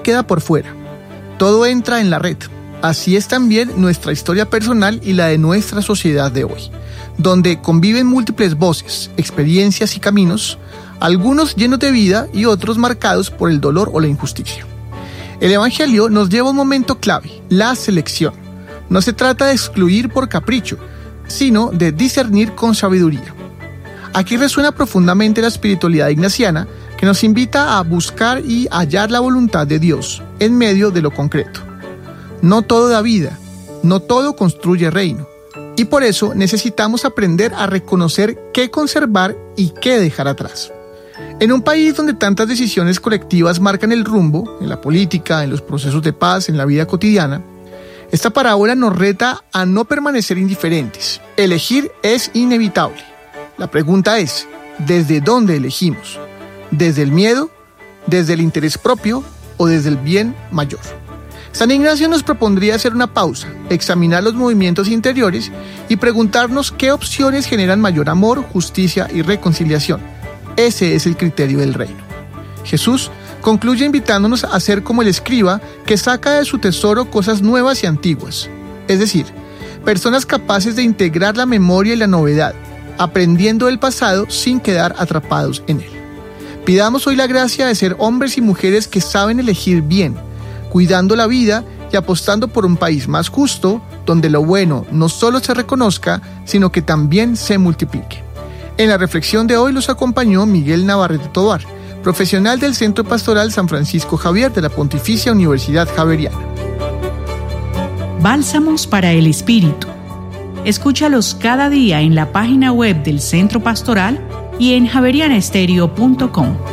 queda por fuera. Todo entra en la red. Así es también nuestra historia personal y la de nuestra sociedad de hoy, donde conviven múltiples voces, experiencias y caminos, algunos llenos de vida y otros marcados por el dolor o la injusticia. El Evangelio nos lleva a un momento clave, la selección. No se trata de excluir por capricho, sino de discernir con sabiduría. Aquí resuena profundamente la espiritualidad ignaciana, que nos invita a buscar y hallar la voluntad de Dios en medio de lo concreto. No todo da vida, no todo construye reino, y por eso necesitamos aprender a reconocer qué conservar y qué dejar atrás. En un país donde tantas decisiones colectivas marcan el rumbo, en la política, en los procesos de paz, en la vida cotidiana, esta parábola nos reta a no permanecer indiferentes. Elegir es inevitable. La pregunta es, ¿desde dónde elegimos? ¿Desde el miedo? ¿Desde el interés propio? ¿O desde el bien mayor? San Ignacio nos propondría hacer una pausa, examinar los movimientos interiores y preguntarnos qué opciones generan mayor amor, justicia y reconciliación. Ese es el criterio del reino. Jesús concluye invitándonos a ser como el escriba que saca de su tesoro cosas nuevas y antiguas. Es decir, personas capaces de integrar la memoria y la novedad, aprendiendo del pasado sin quedar atrapados en él. Pidamos hoy la gracia de ser hombres y mujeres que saben elegir bien, cuidando la vida y apostando por un país más justo, donde lo bueno no solo se reconozca, sino que también se multiplique. En la reflexión de hoy los acompañó Miguel Navarrete Tovar, profesional del Centro Pastoral San Francisco Javier de la Pontificia Universidad Javeriana. Bálsamos para el Espíritu. Escúchalos cada día en la página web del Centro Pastoral y en javerianestereo.com.